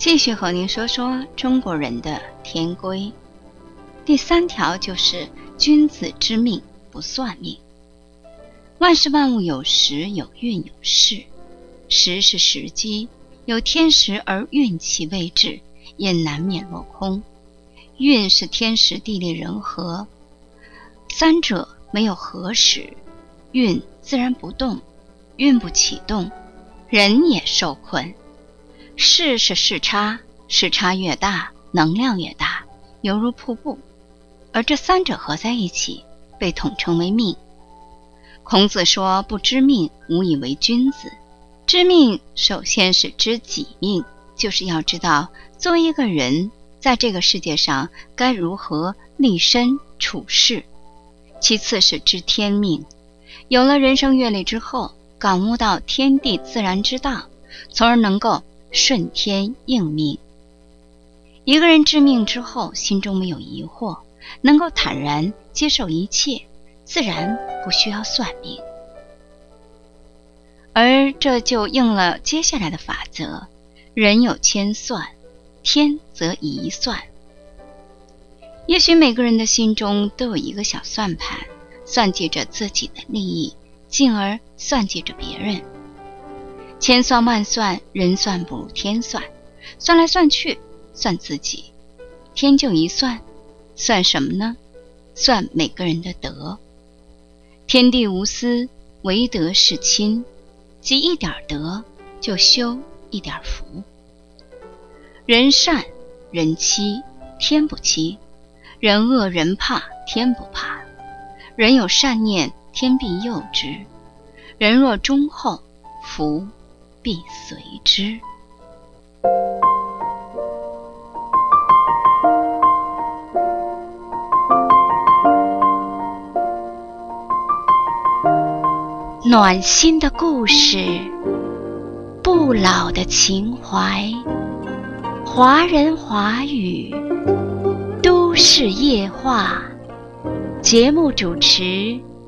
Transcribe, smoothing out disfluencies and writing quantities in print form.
继续和您说说中国人的天规。第3条就是君子之命不算命。万事万物有时，有运有势。时是时机，有天时而运气未至，也难免落空。运是天时地利人和，三者没有合时，运自然不动，运不启动，人也受困。势是势差，势差越大，能量越大，犹如瀑布，而这三者合在一起，被统称为命。孔子说不知命，无以为君子。知命首先是知己命，就是要知道作为一个人在这个世界上该如何立身处世。其次是知天命，有了人生阅历之后，感悟到天地自然之道，从而能够顺天应命。一个人知命之后，心中没有疑惑，能够坦然接受一切，自然不需要算命。而这就应了接下来的法则：人有千算，天则一算。也许每个人的心中都有一个小算盘，算计着自己的利益，进而算计着别人。千算万算，人算不如天算，算来算去，算自己。天就一算，算什么呢？算每个人的德。天地无私，唯德是亲，积一点德，就修一点福。人善人欺，天不欺；人恶人怕，天不怕。人有善念，天必佑之；人若忠厚，福必随之。暖心的故事，不老的情怀，华人华语，都市夜话。节目主持